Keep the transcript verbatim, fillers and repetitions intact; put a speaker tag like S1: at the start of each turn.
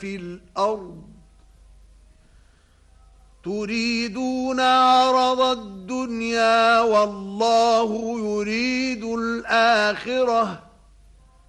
S1: في الأرض تريدون عرض الدنيا والله يريد الآخرة